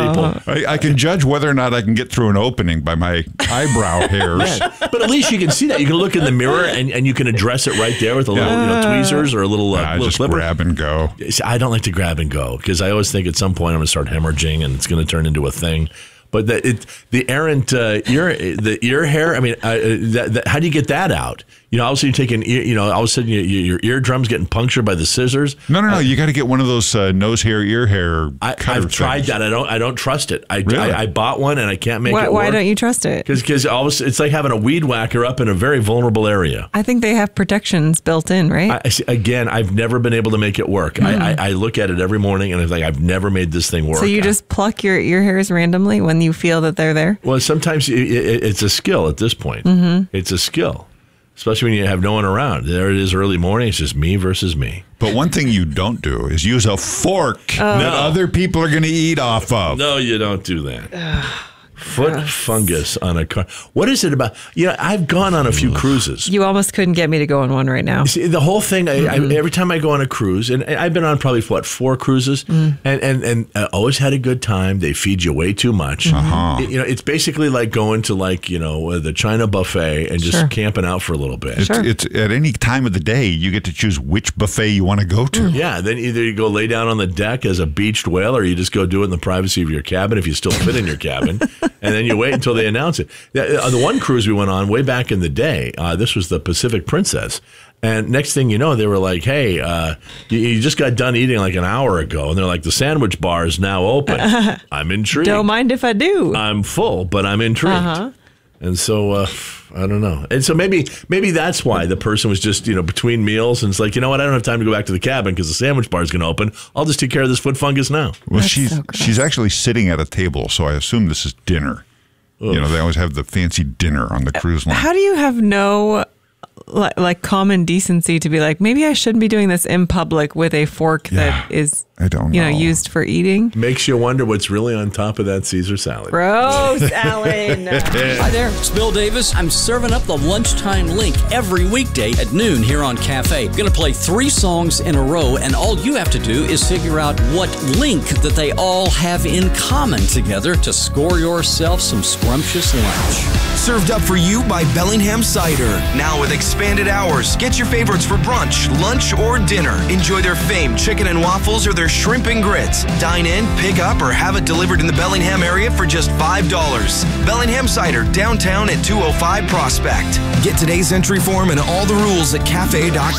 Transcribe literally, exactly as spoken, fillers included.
people. I, I can judge whether or not I can get through an opening by my eyebrow hairs. Yeah. But at least you can see that. You can look in the mirror and, and you can address it right there with a little, you know, tweezers or a little, uh, I little just clipper. grab and go. See, I don't like to grab and go because I always think at some point I'm going to start hemorrhaging and it's going to turn into a thing. But the it, the errant uh, ear the ear hair. I mean, uh, that, that, how do you get that out? You know, all of a sudden you take an ear. You know, all of a sudden you, you, your eardrum's getting punctured by the scissors. No, no, no. Uh, you got to get one of those uh, nose hair, ear hair. I, cutter I've tried things. that. I don't. I don't trust it. I, Really? I, I bought one and I can't make Why, it work. why don't you trust it? Because always it's like having a weed whacker up in a very vulnerable area. I think they have protections built in, right? I, see, again, I've never been able to make it work. Mm. I, I, I look at it every morning and it's like I've never made this thing work. So you just pluck your ear hairs randomly when you feel that they're there? Well, sometimes it, it, it's a skill at this point. Mm-hmm. It's a skill, especially when you have no one around. There it is early morning. It's just me versus me. But one thing you don't do is use a fork Oh. that other people are going to eat off of. No, you don't do that. Foot fungus on a car. What is it about? You know, I've gone on a few cruises. You almost couldn't get me to go on one right now. See, the whole thing, I, I, every time I go on a cruise, and I've been on probably, what, four cruises, Mm. and, and, and I always had a good time. They feed you way too much. Uh-huh. It- you know, it's basically like going to, like, you know, the China buffet and just Sure. camping out for a little bit. It's, Sure. it's at any time of the day, you get to choose which buffet you want to go to. Yeah, then either you go lay down on the deck as a beached whale, or you just go do it in the privacy of your cabin if you still fit in your cabin, and then you wait until they announce it. The, uh, the one cruise we went on way back in the day, uh, this was the Pacific Princess, and next thing you know, they were like, "Hey, uh, you, you just got done eating like an hour ago," and they're like, "The sandwich bar is now open." I'm intrigued. Don't mind if I do. I'm full, but I'm intrigued. Uh-huh. And so uh, I don't know. And so maybe maybe that's why the person was just, you know, between meals and it's like, you know what, I don't have time to go back to the cabin because the sandwich bar is going to open. I'll just take care of this foot fungus now. Well, That's she's so gross. she's actually sitting at a table, so I assume this is dinner. You know, they always have the fancy dinner on the cruise line. How do you have no like, like common decency to be like, maybe I shouldn't be doing this in public with a fork Yeah. that is, I don't you know, know. used for eating? Makes you wonder what's really on top of that Caesar salad. Gross, Alan. Hi there, it's Bill Davis. I'm serving up the lunchtime link every weekday at noon here on Cafe. I'm going to play three songs in a row, and all you have to do is figure out what link that they all have in common together to score yourself some scrumptious lunch. Served up for you by Bellingham Cider. Now with expanded hours, get your favorites for brunch, lunch, or dinner. Enjoy their famed chicken and waffles or their shrimp and grits. Dine in, pick up, or have it delivered in the Bellingham area for just five dollars. Bellingham Cider, downtown at two oh five Prospect. Get today's entry form and all the rules at cafe dot